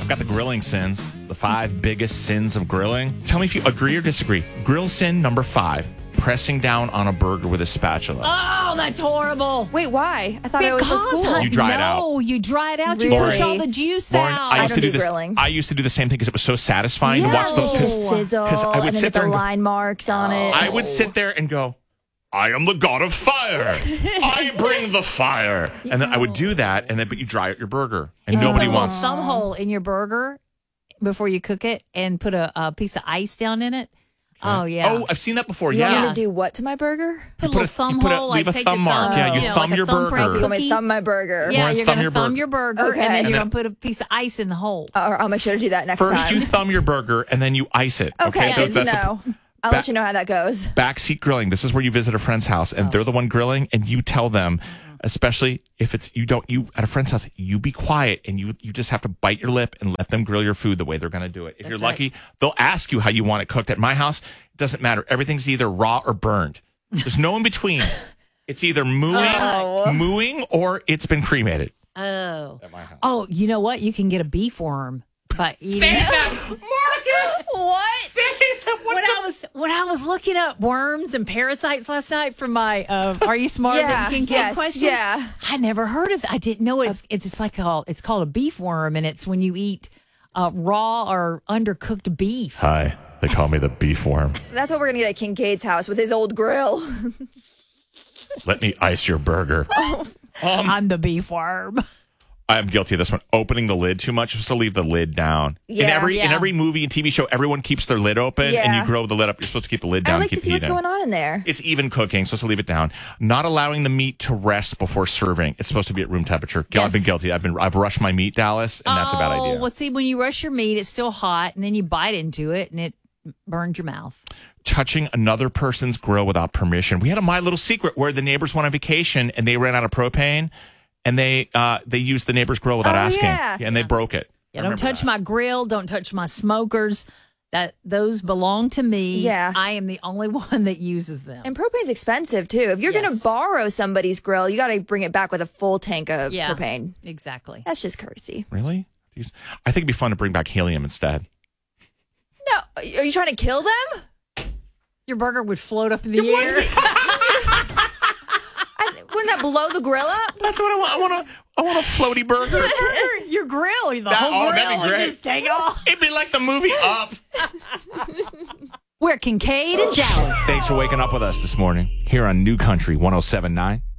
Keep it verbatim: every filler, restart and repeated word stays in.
I've got the grilling sins, the five biggest sins of grilling. Tell me if you agree or disagree. Grill sin number five, pressing down on a burger with a spatula. Oh, that's horrible. Wait, why? I thought it was Because, cool. hun, You dry it no, out. you dry it out. Really? You push all the juice Lauren, out. I used don't to do do this. grilling. I used to do the same thing because it was so satisfying to watch those. the Because sizzle, I would and then sit get there the and go- line marks on it. I would sit there and go, I am the god of fire. I bring the fire. And then I would do that, and then but you dry out your burger, and If you nobody put a little wants. thumb hole in your burger before you cook it and put a, a piece of ice down in it. Oh, yeah. Oh, I've seen that before. You yeah. want me to do what to my burger? Put a put little a- thumb you put a- hole, leave like a take thumb your mark. thumb, Yeah, you know, thumb like a your thumbprint burger. You want me to cookie. thumb my burger? Yeah, Lauren, you're thumb going to your thumb burger. your burger, Okay. and then And you're then- going to put a piece of ice in the hole. Uh, I'll make sure to do that next First, time. you thumb your burger, and then you ice it. okay, Okay, good to That's a- know. I'll Ba- let you know how that goes. backseat grilling. This is where you visit a friend's house, and they're the one grilling, and you tell them, especially if it's you don't you at a friend's house, you be quiet, and you you just have to bite your lip and let them grill your food the way they're going to do it. If you're right. lucky, they'll ask you how you want it cooked. At my house, it doesn't matter. Everything's either raw or burned. There's no in between. It's either mooing, Oh. mooing, or it's been cremated. Oh. At my house. Oh, you know what? You can get a beef worm by eating it. Marcus, What? When I was when I was looking up worms and parasites last night for my uh, "Are You Smarter Yeah, Than King Kid" yes, questions, yeah. I never heard of. I didn't know it's it's just like a, it's called a beef worm, and it's when you eat uh, raw or undercooked beef. Hi, they call me the beef worm. That's what we're gonna get at Kincaid's house with his old grill. Let me ice your burger. I'm the beef worm. I'm guilty of this one. Opening the lid too much. Just to leave the lid down. in Yeah, every in yeah. every movie and T V show, everyone keeps their lid open, and Yeah. you grow the lid up. You're supposed to keep the lid I down. like keep to see what's eating. going on in there. It's even cooking. Supposed to leave it down. Not allowing the meat to rest before serving. It's supposed to be at room temperature. Gil, I've been Yes. guilty. I've been I've rushed my meat, Dallas, and that's a bad idea. Oh, well, see, when you rush your meat, it's still hot, and then you bite into it, and it burns your mouth. Touching another person's grill without permission. We had a My Little Secret where the neighbors went on vacation and they ran out of propane, and they uh, they used the neighbor's grill without Oh, asking, yeah. and they broke it. Yeah, I don't remember touch that. my grill. Don't touch my smokers. That those belong to me. Yeah. I am the only one that uses them. And propane's expensive too. If you're gonna Yes. borrow somebody's grill, you got to bring it back with a full tank of yeah, propane. exactly. That's just courtesy. Really? I think it'd be fun to bring back helium instead. No, are you trying to kill them? Your burger would float up in the air. I, wouldn't that blow the grill up? That's what I want. I want a, I want a floaty burger. Your grill, the That- whole oh, grill that'd be would great. just take off. It'd be like the movie Up. We're Kincaid and Dallas. Thanks for waking up with us this morning here on New Country one oh seven point nine.